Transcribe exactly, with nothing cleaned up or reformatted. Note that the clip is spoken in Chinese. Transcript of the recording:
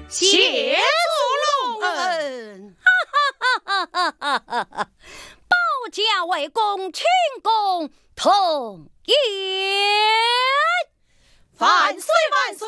谢主隆恩。 哈哈哈哈哈哈！保家卫公，请公同言。 万岁万岁！